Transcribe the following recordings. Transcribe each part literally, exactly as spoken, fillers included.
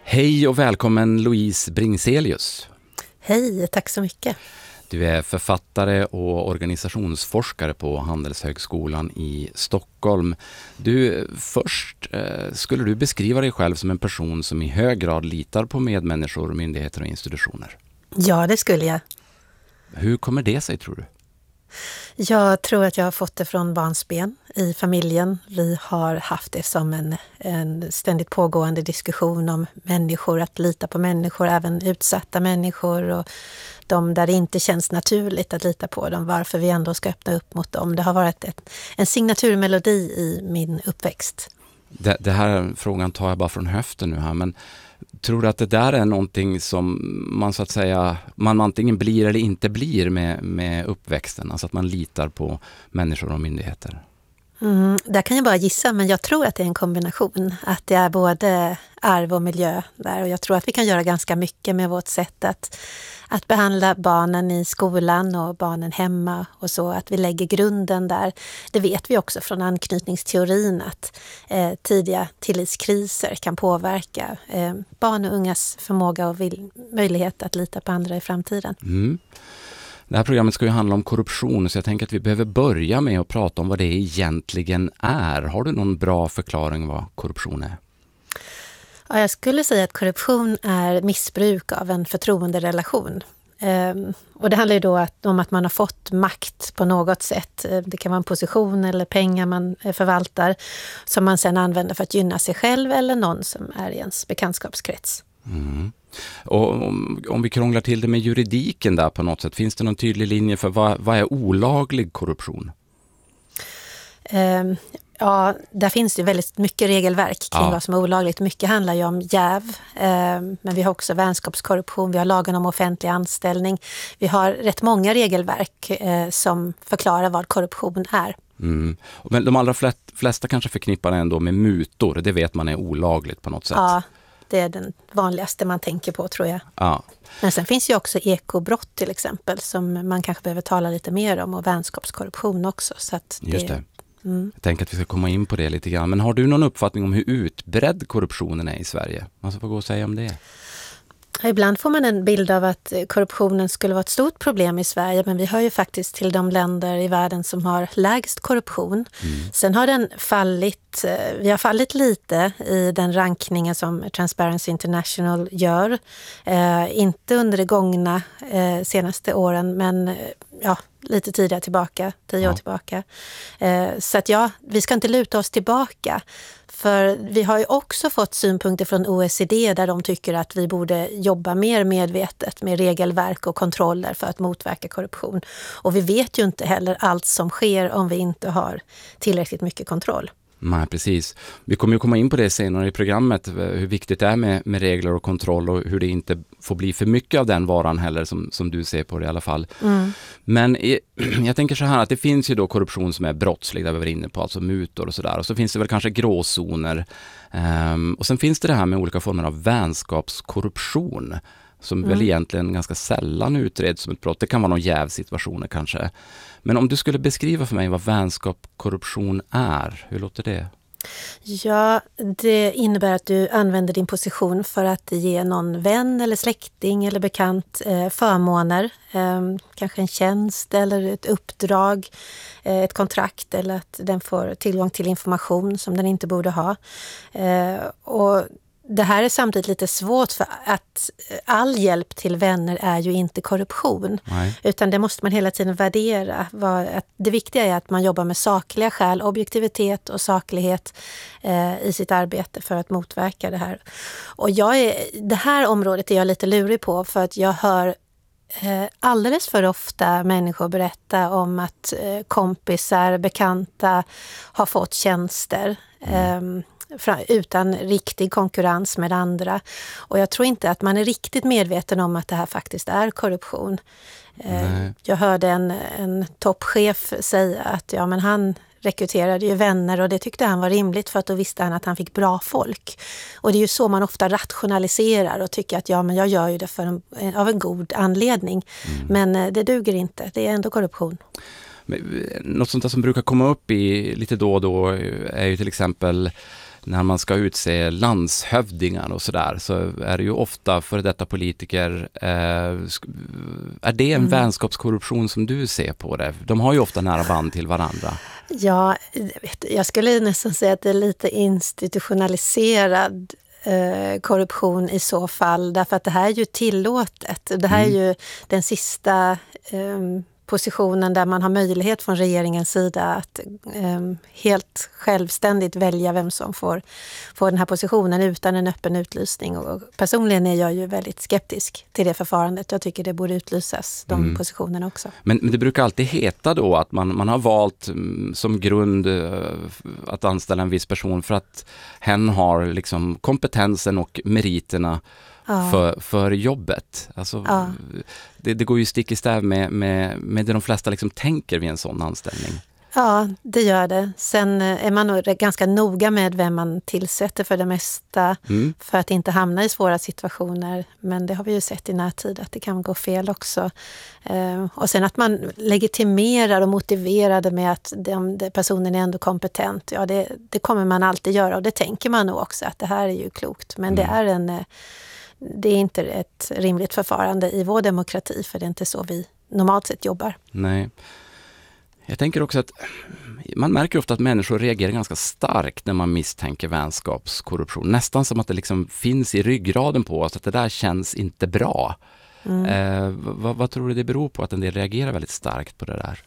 Hej och välkommen Louise Bringselius. Hej, tack så mycket. Du är författare och organisationsforskare på Handelshögskolan i Stockholm. Du, först eh, skulle du beskriva dig själv som en person som i hög grad litar på medmänniskor, myndigheter och institutioner? Ja, det skulle jag. Hur kommer det sig, tror du? Jag tror att jag har fått det från barnsben i familjen. Vi har haft det som en, en ständigt pågående diskussion om människor, att lita på människor, även utsatta människor och de där det inte känns naturligt att lita på dem, varför vi ändå ska öppna upp mot dem. Det har varit ett, en signaturmelodi i min uppväxt. Det, det här frågan tar jag bara från höften nu här, men tror du att det där är någonting som man så att säga, man antingen blir eller inte blir med, med uppväxten? Alltså att man litar på människor och myndigheter? Mm, där kan jag bara gissa, men jag tror att det är en kombination. Att det är både arv och miljö där. Och jag tror att vi kan göra ganska mycket med vårt sätt att, att behandla barnen i skolan och barnen hemma och så. Att vi lägger grunden där. Det vet vi också från anknytningsteorin att eh, tidiga tillitskriser kan påverka eh, barn och ungas förmåga och vill, möjlighet att lita på andra i framtiden. Mm. Det här programmet ska ju handla om korruption, så jag tänker att vi behöver börja med att prata om vad det egentligen är. Har du någon bra förklaring vad korruption är? Ja, jag skulle säga att korruption är missbruk av en förtroenderelation. Ehm, och det handlar ju då att, om att man har fått makt på något sätt. Det kan vara en position eller pengar man förvaltar som man sedan använder för att gynna sig själv eller någon som är i ens bekantskapskrets. Mm. Och om, om vi krånglar till det med juridiken där på något sätt, finns det någon tydlig linje för vad, vad är olaglig korruption? Um, ja, där finns det väldigt mycket regelverk kring ja. vad som är olagligt. Mycket handlar ju om jäv, um, men vi har också vänskapskorruption, vi har lagen om offentlig anställning. Vi har rätt många regelverk uh, som förklarar vad korruption är. Mm. Men de allra flesta kanske förknippar ändå med mutor, det vet man är olagligt på något sätt. Ja. Det är den vanligaste man tänker på, tror jag. Ja. Men sen finns ju också ekobrott till exempel som man kanske behöver tala lite mer om, och vänskapskorruption också. Så att det, Just det. Mm. Jag tänker att vi ska komma in på det lite grann. Men har du någon uppfattning om hur utbredd korruptionen är i Sverige? Vad ska få gå och säga om det? Ibland får man en bild av att korruptionen skulle vara ett stort problem i Sverige, men vi hör ju faktiskt till de länder i världen som har lägst korruption. Mm. Sen har den fallit, vi har fallit lite i den rankningen som Transparency International gör. Eh, inte under de gångna eh, senaste åren, men ja, lite tidigare tillbaka, tio ja. år tillbaka. Eh, så att ja, vi ska inte luta oss tillbaka. För vi har ju också fått synpunkter från O E C D där de tycker att vi borde jobba mer medvetet med regelverk och kontroller för att motverka korruption. Och vi vet ju inte heller allt som sker om vi inte har tillräckligt mycket kontroll. Nej, precis. Vi kommer ju komma in på det senare i programmet, hur viktigt det är med, med regler och kontroll och hur det inte får bli för mycket av den varan heller som, som du ser på det i alla fall. Mm. Men i, jag tänker så här att det finns ju då korruption som är brottslig, där vi var inne på, alltså mutor och sådär. Och så finns det väl kanske gråzoner. Um, och sen finns det det här med olika former av vänskapskorruption som mm. väl egentligen ganska sällan utreds som ett brott. Det kan vara någon jävsituationer kanske. Men om du skulle beskriva för mig vad vänskapskorruption är, hur låter det? Ja, det innebär att du använder din position för att ge någon vän eller släkting eller bekant eh, förmåner. Eh, kanske en tjänst eller ett uppdrag, eh, ett kontrakt, eller att den får tillgång till information som den inte borde ha. Eh, och det här är samtidigt lite svårt, för att all hjälp till vänner är ju inte korruption. Nej. Utan det måste man hela tiden värdera. Det viktiga är att man jobbar med sakliga skäl, objektivitet och saklighet eh, i sitt arbete för att motverka det här. Och jag är, det här området är jag lite lurig på, för att jag hör eh, alldeles för ofta människor berätta om att eh, kompisar, bekanta har fått tjänster. Mm. Eh, utan riktig konkurrens med andra. Och jag tror inte att man är riktigt medveten om att det här faktiskt är korruption. Nej. Jag hörde en, en toppchef säga att ja, men han rekryterade ju vänner och det tyckte han var rimligt, för att då visste han att han fick bra folk. Och det är ju så man ofta rationaliserar och tycker att ja, men jag gör ju det för en, av en god anledning. Mm. Men det duger inte, det är ändå korruption. Något sånt där som brukar komma upp i lite då och då är ju till exempel när man ska utse landshövdingar och sådär, så är det ju ofta för detta politiker, eh, är det en mm. vänskapskorruption som du ser på det? De har ju ofta nära band till varandra. Ja, jag skulle nästan säga att det är lite institutionaliserad eh, korruption i så fall, därför att det här är ju tillåtet. Det här mm. är ju den sista eh, positionen där man har möjlighet från regeringens sida att eh, helt självständigt välja vem som får, får den här positionen utan en öppen utlysning. Och personligen är jag ju väldigt skeptisk till det förfarandet. Jag tycker det borde utlysas, de mm. positionerna också. Men, men det brukar alltid heta då att man, man har valt mm, som grund uh, att anställa en viss person för att hen har liksom kompetensen och meriterna Ja. För, för jobbet. Alltså, ja. det, det går ju stick i stäv med, med, med det de flesta liksom tänker vid en sån anställning. Ja, det gör det. Sen är man nog ganska noga med vem man tillsätter för det mesta mm. för att inte hamna i svåra situationer. Men det har vi ju sett i närtid att det kan gå fel också. Eh, och sen att man legitimerar och motiverar det med att de, de personen är ändå kompetent. Ja, det, det kommer man alltid göra och det tänker man nog också att det här är ju klokt. Men mm. det är en... Det är inte ett rimligt förfarande i vår demokrati, för det är inte så vi normalt sett jobbar. Nej. Jag tänker också att man märker ofta att människor reagerar ganska starkt när man misstänker vänskapskorruption. Nästan som att det liksom finns i ryggraden på oss att det där känns inte bra. Mm. Eh, vad, vad tror du det beror på att en del reagerar väldigt starkt på det där?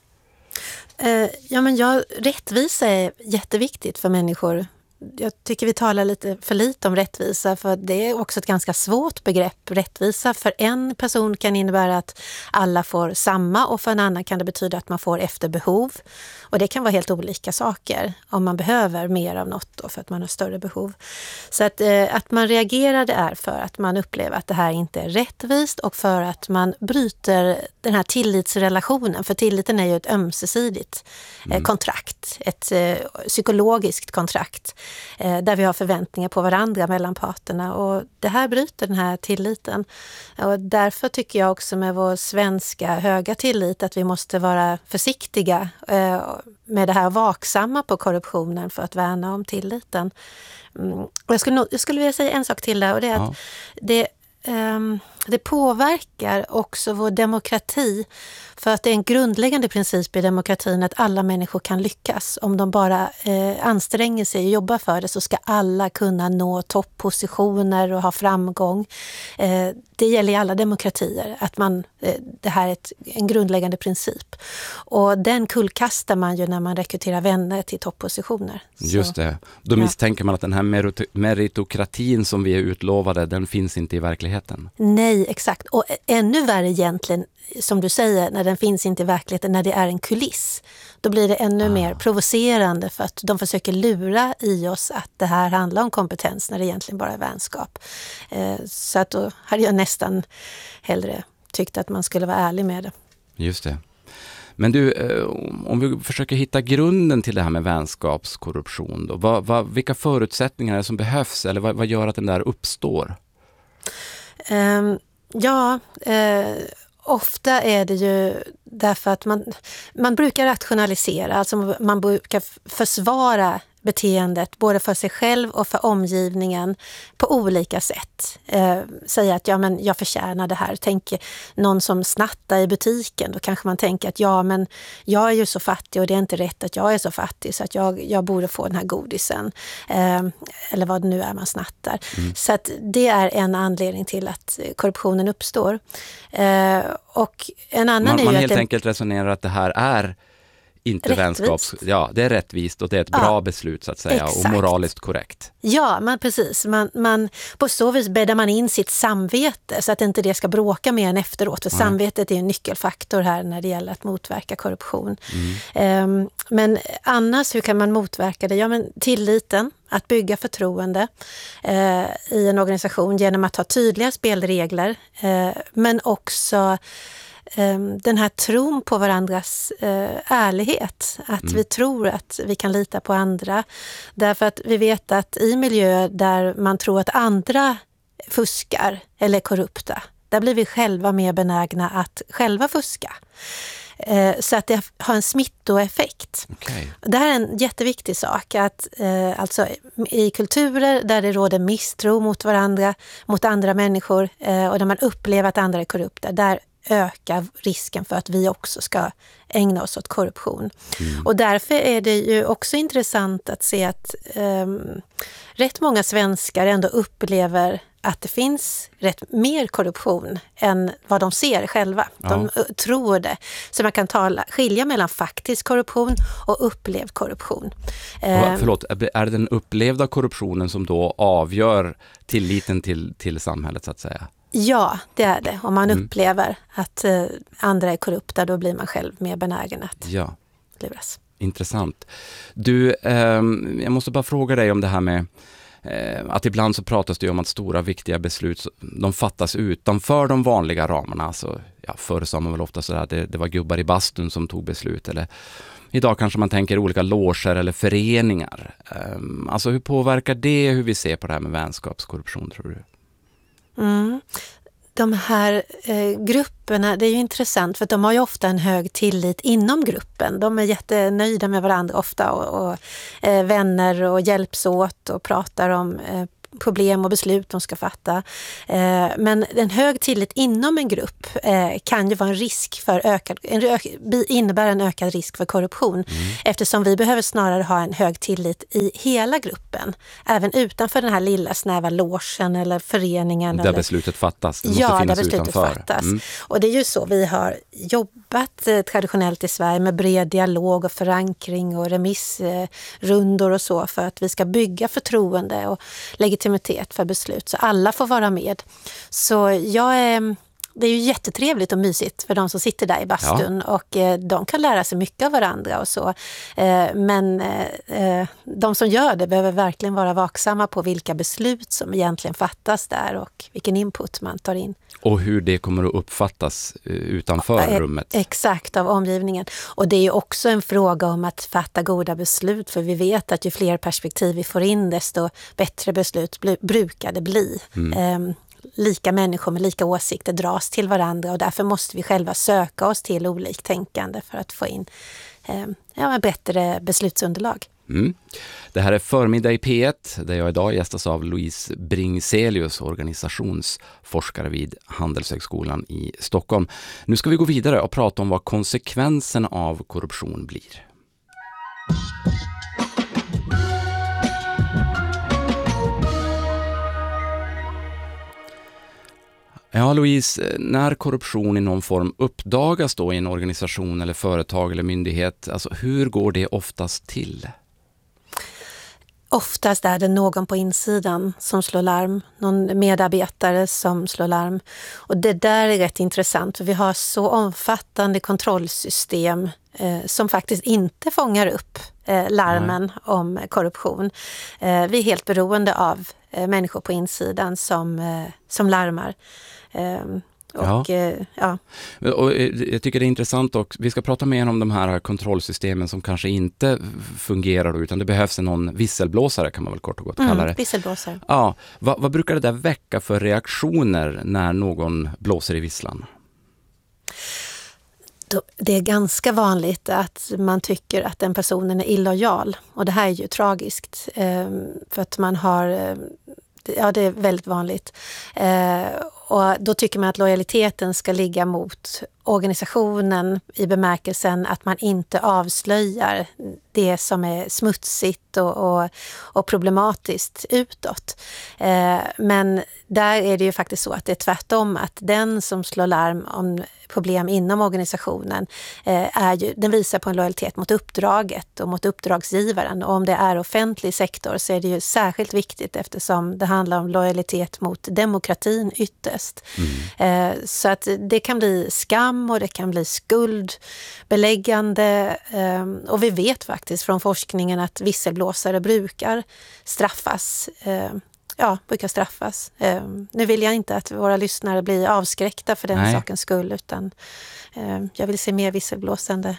Eh, ja, men jag, rättvisa är jätteviktigt för människor. Jag tycker vi talar lite för lite om rättvisa, för det är också ett ganska svårt begrepp. Rättvisa för en person kan innebära att alla får samma, och för en annan kan det betyda att man får efter behov. Och det kan vara helt olika saker om man behöver mer av något då för att man har större behov. Så att, eh, att man reagerar det är för att man upplever att det här inte är rättvist och för att man bryter den här tillitsrelationen. För tilliten är ju ett ömsesidigt eh, mm. kontrakt, ett eh, psykologiskt kontrakt. Där vi har förväntningar på varandra mellan parterna, och det här bryter den här tilliten. Och därför tycker jag också med vår svenska höga tillit att vi måste vara försiktiga med det här, vaksamma på korruptionen för att värna om tilliten. Och jag skulle, nog, jag skulle vilja säga en sak till där, och det är att ja. det Um, det påverkar också vår demokrati, för att det är en grundläggande princip i demokratin att alla människor kan lyckas. Om de bara eh, anstränger sig och jobbar för det, så ska alla kunna nå toppositioner och ha framgång. Eh, det gäller i alla demokratier att man, eh, det här är ett, en grundläggande princip. Och den kullkastar man ju när man rekryterar vänner till toppositioner. Just det. Då misstänker ja. man att den här merit- meritokratin som vi är utlovade, den finns inte i verkligheten. Nej, exakt. Och ännu värre egentligen, som du säger, när den finns inte i verkligheten, när det är en kuliss. Då blir det ännu ah. mer provocerande, för att de försöker lura i oss att det här handlar om kompetens när det egentligen bara är vänskap. Eh, så att då hade jag nästan hellre tyckt att man skulle vara ärlig med det. Just det. Men du, om vi försöker hitta grunden till det här med vänskapskorruption då, vad, vad, vilka förutsättningar är det som behövs, eller vad, vad gör att den där uppstår? Um, ja, uh, ofta är det ju därför att man, man brukar rationalisera, alltså man brukar försvara beteendet både för sig själv och för omgivningen på olika sätt. Eh, säga att ja, men jag förtjänar det här. Tänk någon som snattar i butiken, då kanske man tänker att ja, men jag är ju så fattig och det är inte rätt att jag är så fattig, så att jag, jag borde få den här godisen. Eh, eller vad det nu är man snattar. Mm. Så att det är en anledning till att korruptionen uppstår. Eh, och en annan man, är ju man att helt den, enkelt resonerar att det här är inte rättvist. vänskaps... Ja, det är rättvist och det är ett bra ja, beslut så att säga. Exakt. Och moraliskt korrekt. Ja, man, precis. Man, man, på så vis bäddar man in sitt samvete så att inte det ska bråka mer än efteråt. För mm. samvetet är en nyckelfaktor här när det gäller att motverka korruption. Mm. Um, men annars, hur kan man motverka det? Ja, men tilliten, att bygga förtroende uh, i en organisation genom att ha tydliga spelregler. Uh, men också den här tron på varandras eh, ärlighet. Att mm. vi tror att vi kan lita på andra. Därför att vi vet att i miljöer där man tror att andra fuskar eller är korrupta, där blir vi själva mer benägna att själva fuska. Eh, så att det har en smittoeffekt. Okay. Det här är en jätteviktig sak. Att, eh, alltså, i kulturer där det råder misstro mot varandra, mot andra människor eh, och där man upplever att andra är korrupta, där ökar risken för att vi också ska ägna oss åt korruption. Mm. Och därför är det ju också intressant att se att eh, rätt många svenskar ändå upplever att det finns rätt mer korruption än vad de ser själva. De ja. tror det. Så man kan tala, skilja mellan faktisk korruption och upplevd korruption. Eh, Förlåt, är det den upplevda korruptionen som då avgör tilliten till, till samhället så att säga? Ja, det är det. Om man mm. upplever att eh, andra är korrupta, då blir man själv mer benägen att ja. luras. Intressant. Du, eh, jag måste bara fråga dig om det här med eh, att ibland så pratas det ju om att stora viktiga beslut de fattas utanför de vanliga ramarna. Alltså, ja, förr sa man väl ofta sådär, det, det var gubbar i bastun som tog beslut. Eller idag kanske man tänker olika loger eller föreningar. Eh, alltså hur påverkar det hur vi ser på det här med vänskapskorruption, tror du? Mm. De här eh, grupperna, det är ju intressant för att de har ju ofta en hög tillit inom gruppen. De är jättenöjda med varandra ofta och, och eh, vänner och hjälps åt och pratar om eh, problem och beslut de ska fatta. Eh, men en hög tillit inom en grupp eh, kan ju vara en risk för ökad, en ök, innebär en ökad risk för korruption. Mm. Eftersom vi behöver snarare ha en hög tillit i hela gruppen. Även utanför den här lilla snäva logen eller föreningen. Där eller, beslutet fattas. Det måste ja, finnas där beslutet utanför. fattas. Mm. Och det är ju så vi har jobbat eh, traditionellt i Sverige med bred dialog och förankring och remissrundor och så för att vi ska bygga förtroende och legitimitet för beslut, så alla får vara med. Så jag är, det är ju jättetrevligt och mysigt för de som sitter där i bastun ja. och eh, de kan lära sig mycket av varandra och så. Eh, men eh, de som gör det behöver verkligen vara vaksamma på vilka beslut som egentligen fattas där och vilken input man tar in. Och hur det kommer att uppfattas utanför ja, rummet. Exakt, av omgivningen. Och det är ju också en fråga om att fatta goda beslut, för vi vet att ju fler perspektiv vi får in, desto bättre beslut bl- brukar det bli. Mm. Eh, lika människor med lika åsikter dras till varandra och därför måste vi själva söka oss till oliktänkande för att få in eh, ja, bättre beslutsunderlag. Mm. Det här är Förmiddag i P ett där jag idag gästas av Louise Bringselius, organisationsforskare vid Handelshögskolan i Stockholm. Nu ska vi gå vidare och prata om vad konsekvensen av korruption blir. Ja, Louise, när korruption i någon form uppdagas då i en organisation eller företag eller myndighet, alltså hur går det oftast till? Oftast är det någon på insidan som slår larm, någon medarbetare som slår larm. Och det där är rätt intressant för vi har så omfattande kontrollsystem eh, som faktiskt inte fångar upp eh, larmen Nej. om korruption. Eh, vi är helt beroende av eh, människor på insidan som, eh, som larmar. Eh, Och, ja. Ja. Och jag tycker det är intressant och vi ska prata mer om de här kontrollsystemen som kanske inte fungerar utan det behövs en någon visselblåsare kan man väl kort och gott kalla det. Mm, visselblåsare. Ja, vad, vad brukar det där väcka för reaktioner när någon blåser i visslan? Det är ganska vanligt att man tycker att den personen är illojal och det här är ju tragiskt för att man har, ja det är väldigt vanligt. Och då tycker man att lojaliteten ska ligga mot organisationen i bemärkelsen att man inte avslöjar det som är smutsigt och, och, och problematiskt utåt. Eh, men där är det ju faktiskt så att det är tvärtom, att den som slår larm om problem inom organisationen eh, är ju, den visar på en lojalitet mot uppdraget och mot uppdragsgivaren. Och om det är offentlig sektor så är det ju särskilt viktigt eftersom det handlar om lojalitet mot demokratin ytterst. Mm. Eh, så att det kan bli skam och det kan bli skuldbeläggande eh, och vi vet faktiskt från forskningen att visselblåsare brukar straffas. Eh, ja, brukar straffas. Eh, nu vill jag inte att våra lyssnare blir avskräckta för den Nej. sakens skull utan eh, jag vill se mer visselblåsande.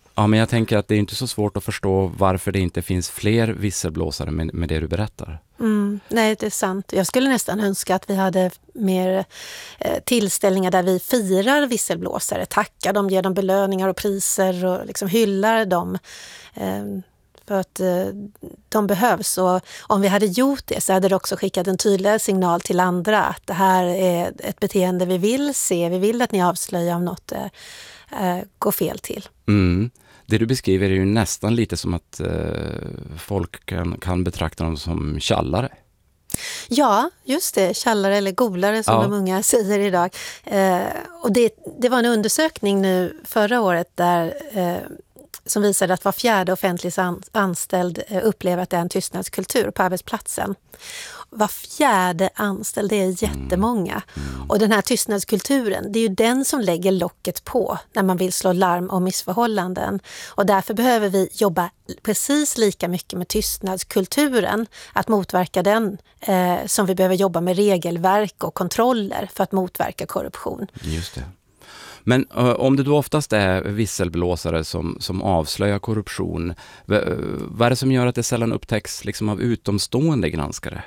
Ja, men jag tänker att det är inte så svårt att förstå varför det inte finns fler visselblåsare med, med det du berättar. Mm, nej, det är sant. Jag skulle nästan önska att vi hade mer eh, tillställningar där vi firar visselblåsare, tackar dem, ger dem belöningar och priser och liksom hyllar dem. Eh, för att eh, de behövs. Och om vi hade gjort det så hade det också skickat en tydligare signal till andra att det här är ett beteende vi vill se. Vi vill att ni avslöjar om något eh, eh, går fel till. Mm. Det du beskriver är ju nästan lite som att eh, folk kan, kan betrakta dem som tjallare. Ja, just det. Tjallare eller golare som ja. de unga säger idag. Eh, och det, det var en undersökning nu förra året där eh, som visade att var fjärde offentlig anställd upplever att det är en tystnadskultur på arbetsplatsen. Var fjärde anställd, det är jättemånga. Och den här tystnadskulturen, det är ju den som lägger locket på när man vill slå larm om missförhållanden. Och därför behöver vi jobba precis lika mycket med tystnadskulturen, att motverka den, eh, som vi behöver jobba med regelverk och kontroller för att motverka korruption. Just det. Men uh, om det då oftast är visselblåsare som, som avslöjar korruption, v- vad är det som gör att det sällan upptäcks liksom av utomstående granskare?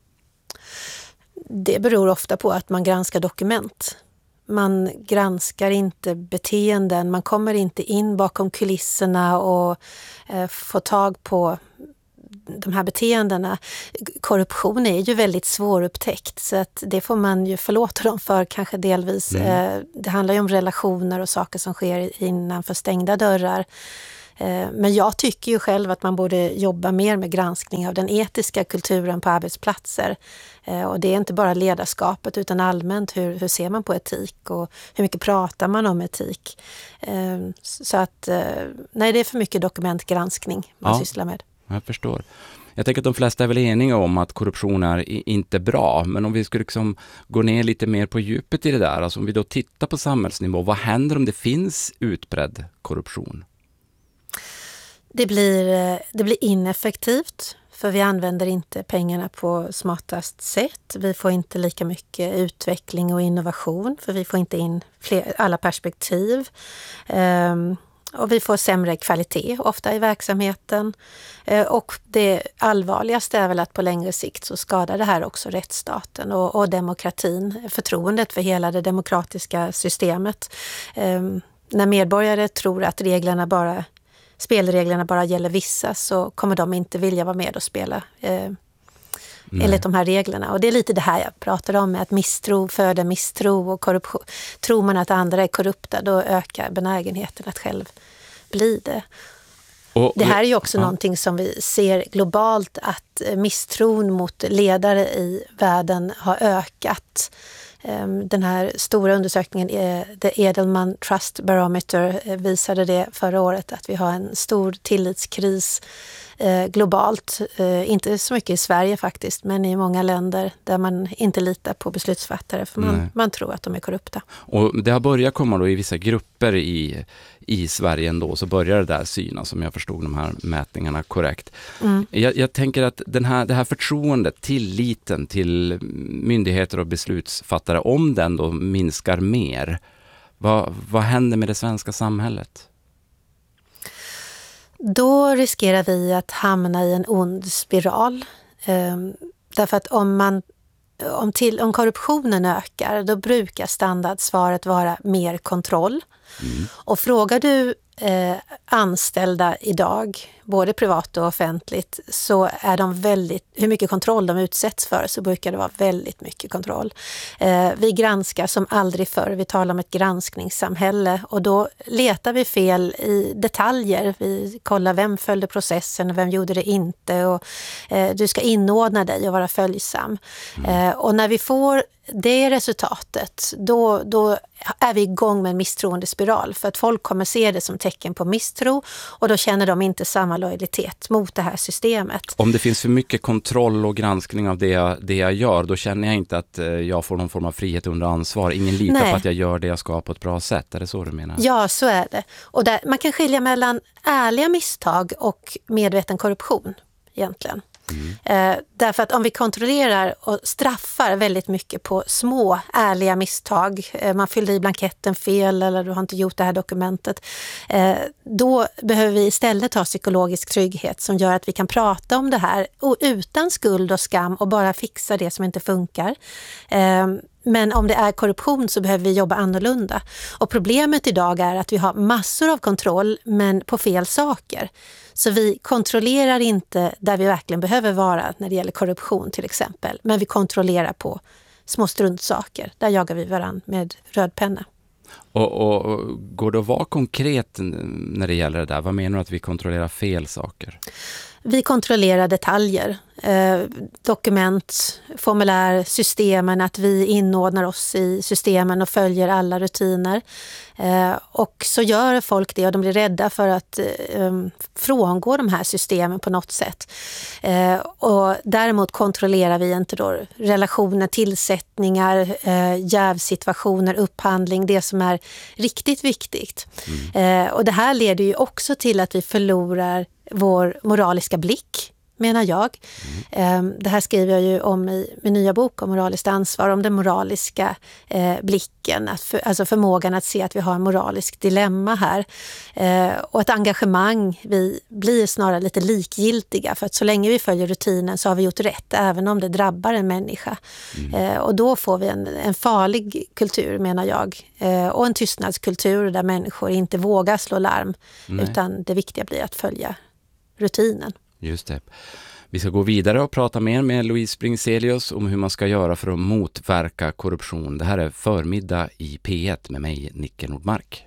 Det beror ofta på att man granskar dokument. Man granskar inte beteenden, man kommer inte in bakom kulisserna och eh, får tag på de här beteendena. Korruption är ju väldigt svårupptäckt, så att det får man ju förlåta dem för kanske delvis. Mm. Det handlar ju om relationer och saker som sker innanför stängda dörrar. Men jag tycker ju själv att man borde jobba mer med granskning av den etiska kulturen på arbetsplatser. Och det är inte bara ledarskapet utan allmänt hur, hur ser man på etik och hur mycket pratar man om etik. Så att nej, det är för mycket dokumentgranskning man ja. sysslar med. Jag förstår. Jag tänker att de flesta är väl eniga om att korruption är inte bra, men om vi skulle liksom gå ner lite mer på djupet i det där, alltså om vi då tittar på samhällsnivå, vad händer om det finns utbredd korruption? Det blir, det blir ineffektivt, för vi använder inte pengarna på smartast sätt. Vi får inte lika mycket utveckling och innovation, för vi får inte in fler, alla perspektiv. Um, Och vi får sämre kvalitet ofta i verksamheten. Och det allvarligaste är väl att på längre sikt så skadar det här också rättsstaten och, och demokratin, förtroendet för hela det demokratiska systemet. Um, när medborgare tror att reglerna bara, spelreglerna bara gäller vissa, så kommer de inte vilja vara med och spela eh, enligt de här reglerna. Och det är lite det här jag pratar om, med att misstro föder misstro och korruption. Tror man att andra är korrupta, då ökar benägenheten att själv bli det. Och det här är ju också ja. någonting som vi ser globalt, att misstron mot ledare i världen har ökat. Den här stora undersökningen, The Edelman Trust Barometer, visade det förra året, att vi har en stor tillitskris globalt. Inte så mycket i Sverige faktiskt, men i många länder där man inte litar på beslutsfattare, för man, man tror att de är korrupta. Och det har börjat komma då i vissa grupper i, i Sverige ändå, så börjar det där synas, som jag förstod de här mätningarna korrekt. Mm. Jag, jag tänker att den här, det här förtroendet, tilliten till myndigheter och beslutsfattare, om den då minskar mer, vad, vad händer med det svenska samhället? Då riskerar vi att hamna i en ond spiral. Ehm, därför att om, man, om, till, om korruptionen ökar, då brukar standardsvaret vara mer kontroll. Mm. Och frågar du eh, anställda idag, både privat och offentligt, så är de väldigt, hur mycket kontroll de utsätts för, så brukar det vara väldigt mycket kontroll. Eh, vi granskar som aldrig förr, vi talar om ett granskningssamhälle, och då letar vi fel i detaljer. Vi kollar vem följde processen och vem gjorde det inte, och eh, du ska inordna dig och vara följsam. Mm. Eh, och när vi får det resultatet, då, då är vi igång med en misstroendespiral, för att folk kommer se det som tecken på misstro, och då känner de inte samma lojalitet mot det här systemet. Om det finns för mycket kontroll och granskning av det jag, det jag gör, då känner jag inte att jag får någon form av frihet under ansvar. Ingen litar Nej. på att jag gör det jag ska på ett bra sätt. Är det så du menar? Ja, så är det. Och där, man kan skilja mellan ärliga misstag och medveten korruption egentligen. Mm. Eh, därför att om vi kontrollerar och straffar väldigt mycket på små ärliga misstag, eh, man fyllde i blanketten fel eller du har inte gjort det här dokumentet, eh, då behöver vi istället ha psykologisk trygghet som gör att vi kan prata om det här och utan skuld och skam och bara fixa det som inte funkar. Eh, Men om det är korruption så behöver vi jobba annorlunda. Och problemet idag är att vi har massor av kontroll men på fel saker. Så vi kontrollerar inte där vi verkligen behöver vara när det gäller korruption till exempel. Men vi kontrollerar på små struntsaker. Där jagar vi varann med röd penna. Och, och, och går det att vara konkret när det gäller det där? Vad menar du att vi kontrollerar fel saker? Vi kontrollerar detaljer, eh, dokument, formulär, systemen, att vi inordnar oss i systemen och följer alla rutiner. Eh, och så gör folk det och de blir rädda för att eh, frångå de här systemen på något sätt. Eh, och däremot kontrollerar vi inte då relationer, tillsättningar, eh, jävsituationer, upphandling, det som är riktigt viktigt. Mm. Eh, och det här leder ju också till att vi förlorar vår moraliska blick, menar jag. Mm. Det här skriver jag ju om i min nya bok om moraliskt ansvar, om den moraliska eh, blicken, att för, alltså förmågan att se att vi har en moralisk dilemma här. Eh, och ett engagemang, vi blir snarare lite likgiltiga, för att så länge vi följer rutinen så har vi gjort rätt, även om det drabbar en människa. Mm. Eh, och då får vi en, en farlig kultur, menar jag. Eh, och en tystnadskultur där människor inte vågar slå larm, Nej. utan det viktiga blir att följa rutinen. Just det. Vi ska gå vidare och prata mer med Louise Bringselius om hur man ska göra för att motverka korruption. Det här är Förmiddag i P ett med mig, Nicke Nordmark.